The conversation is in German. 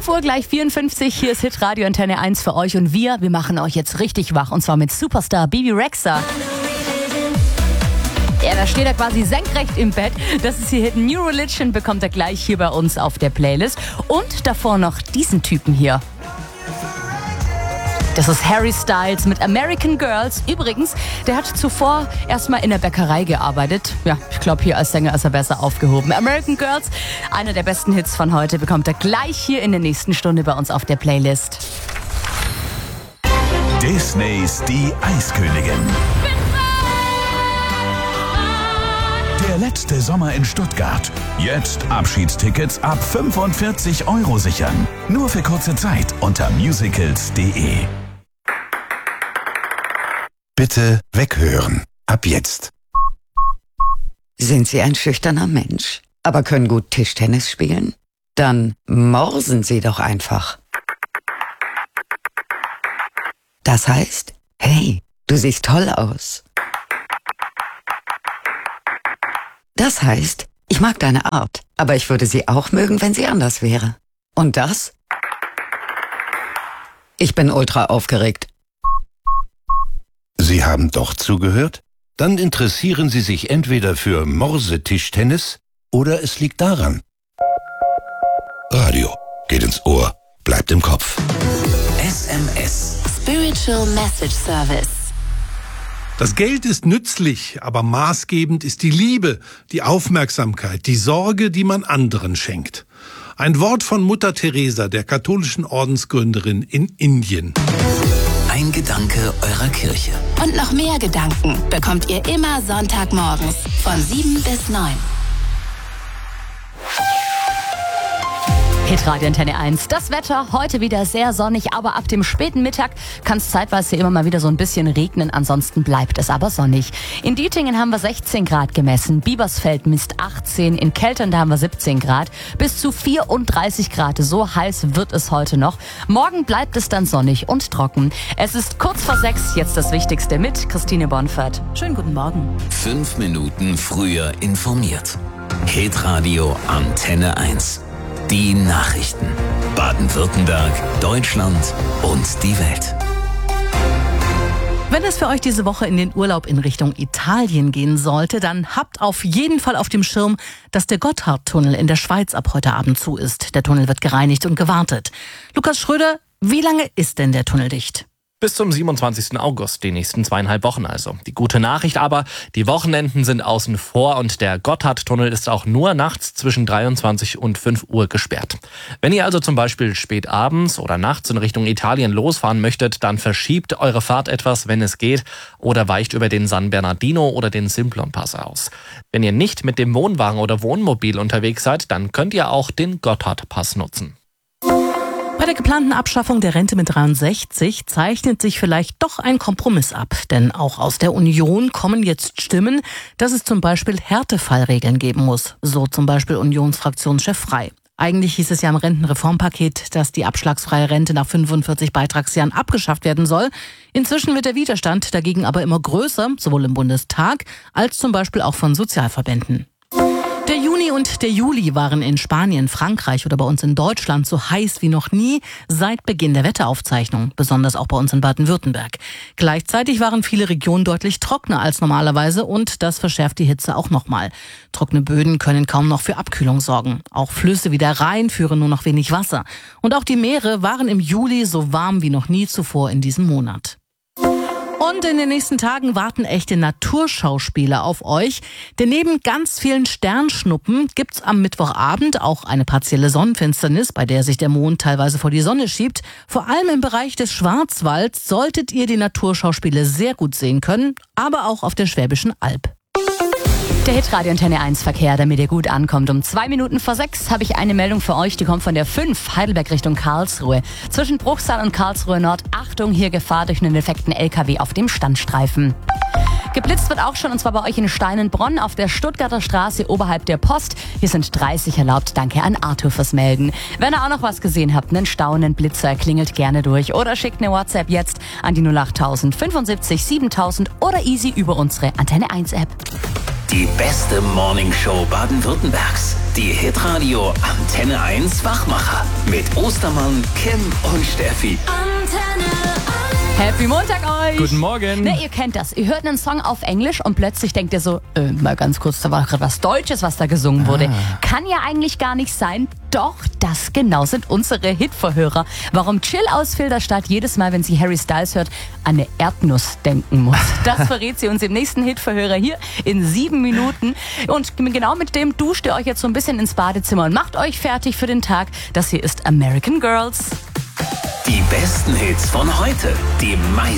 5 Uhr gleich 54, hier ist Hitradio Antenne 1 für euch und wir machen euch jetzt richtig wach und zwar mit Superstar Bebe Rexha. Ja, da steht er quasi senkrecht im Bett. Das ist ihr Hit New Religion, bekommt er gleich hier bei uns auf der Playlist. Und davor noch diesen Typen hier. Das ist Harry Styles mit American Girls. Übrigens, der hat zuvor erstmal in der Bäckerei gearbeitet. Ja, ich glaube, hier als Sänger ist er besser aufgehoben. American Girls, einer der besten Hits von heute, bekommt er gleich hier in der nächsten Stunde bei uns auf der Playlist. Disneys Die Eiskönigin. Der letzte Sommer in Stuttgart. Jetzt Abschiedstickets ab 45 € sichern. Nur für kurze Zeit unter musicals.de. Bitte weghören. Ab jetzt. Sind Sie ein schüchterner Mensch, aber können gut Tischtennis spielen? Dann morsen Sie doch einfach. Das heißt, hey, du siehst toll aus. Das heißt, ich mag deine Art, aber ich würde sie auch mögen, wenn sie anders wäre. Und das? Ich bin ultra aufgeregt. Sie haben doch zugehört? Dann interessieren Sie sich entweder für Morsetischtennis oder es liegt daran. Radio geht ins Ohr, bleibt im Kopf. SMS. Spiritual Message Service. Das Geld ist nützlich, aber maßgebend ist die Liebe, die Aufmerksamkeit, die Sorge, die man anderen schenkt. Ein Wort von Mutter Teresa, der katholischen Ordensgründerin in Indien. Ein Gedanke eurer Kirche. Und noch mehr Gedanken bekommt ihr immer Sonntagmorgens von 7 bis 9. Hitradio Antenne 1. Das Wetter heute wieder sehr sonnig, aber ab dem späten Mittag kann es zeitweise immer mal wieder so ein bisschen regnen. Ansonsten bleibt es aber sonnig. In Dietingen haben wir 16 Grad gemessen, Biebersfeld misst 18, in Keltern da haben wir 17 Grad, bis zu 34 Grad. So heiß wird es heute noch. Morgen bleibt es dann sonnig und trocken. Es ist kurz vor 6, jetzt das Wichtigste mit Christine Bonfert. Schönen guten Morgen. 5 Minuten früher informiert. Hitradio Antenne 1. Die Nachrichten. Baden-Württemberg, Deutschland und die Welt. Wenn es für euch diese Woche in den Urlaub in Richtung Italien gehen sollte, dann habt auf jeden Fall auf dem Schirm, dass der Gotthardtunnel in der Schweiz ab heute Abend zu ist. Der Tunnel wird gereinigt und gewartet. Lukas Schröder, wie lange ist denn der Tunnel dicht? Bis zum 27. August, die nächsten 2,5 Wochen also. Die gute Nachricht aber, die Wochenenden sind außen vor und der Gotthardtunnel ist auch nur nachts zwischen 23 und 5 Uhr gesperrt. Wenn ihr also zum Beispiel spät abends oder nachts in Richtung Italien losfahren möchtet, dann verschiebt eure Fahrt etwas, wenn es geht, oder weicht über den San Bernardino oder den Simplon-Pass aus. Wenn ihr nicht mit dem Wohnwagen oder Wohnmobil unterwegs seid, dann könnt ihr auch den Gotthardpass nutzen. Bei der geplanten Abschaffung der Rente mit 63 zeichnet sich vielleicht doch ein Kompromiss ab. Denn auch aus der Union kommen jetzt Stimmen, dass es zum Beispiel Härtefallregeln geben muss. So zum Beispiel Unionsfraktionschef Frey. Eigentlich hieß es ja im Rentenreformpaket, dass die abschlagsfreie Rente nach 45 Beitragsjahren abgeschafft werden soll. Inzwischen wird der Widerstand dagegen aber immer größer, sowohl im Bundestag als zum Beispiel auch von Sozialverbänden. Der Juni und der Juli waren in Spanien, Frankreich oder bei uns in Deutschland so heiß wie noch nie seit Beginn der Wetteraufzeichnung, besonders auch bei uns in Baden-Württemberg. Gleichzeitig waren viele Regionen deutlich trockener als normalerweise und das verschärft die Hitze auch nochmal. Trockene Böden können kaum noch für Abkühlung sorgen. Auch Flüsse wie der Rhein führen nur noch wenig Wasser. Und auch die Meere waren im Juli so warm wie noch nie zuvor in diesem Monat. Und in den nächsten Tagen warten echte Naturschauspiele auf euch. Denn neben ganz vielen Sternschnuppen gibt's am Mittwochabend auch eine partielle Sonnenfinsternis, bei der sich der Mond teilweise vor die Sonne schiebt. Vor allem im Bereich des Schwarzwalds solltet ihr die Naturschauspiele sehr gut sehen können, aber auch auf der Schwäbischen Alb. Der Hitradio Antenne 1 Verkehr, damit ihr gut ankommt. Um 2 Minuten vor 6 habe ich eine Meldung für euch, die kommt von der 5, Heidelberg Richtung Karlsruhe. Zwischen Bruchsal und Karlsruhe Nord, Achtung, hier Gefahr durch einen defekten LKW auf dem Standstreifen. Geblitzt wird auch schon, und zwar bei euch in Steinenbronn auf der Stuttgarter Straße oberhalb der Post. Hier sind 30 erlaubt. Danke an Arthur fürs Melden. Wenn ihr auch noch was gesehen habt, einen staunenden Blitzer, klingelt gerne durch oder schickt eine WhatsApp jetzt an die 08000 75 7000 oder easy über unsere Antenne 1 App. Die beste Morningshow Baden-Württembergs. Die Hitradio Antenne 1 Wachmacher. Mit Ostermann, Kim und Steffi. Antenne 1. Happy Montag euch! Guten Morgen! Ne, ihr kennt das. Ihr hört einen Song auf Englisch und plötzlich denkt ihr so, mal ganz kurz, da war gerade was Deutsches, was da gesungen wurde. Kann ja eigentlich gar nicht sein. Doch, das genau sind unsere Hitverhörer. Warum Chill aus Filderstadt jedes Mal, wenn sie Harry Styles hört, an eine Erdnuss denken muss. Das verrät sie uns im nächsten Hitverhörer hier in 7 Minuten. Und genau mit dem duscht ihr euch jetzt so ein bisschen ins Badezimmer und macht euch fertig für den Tag. Das hier ist American Girls. Die besten Hits von heute. Die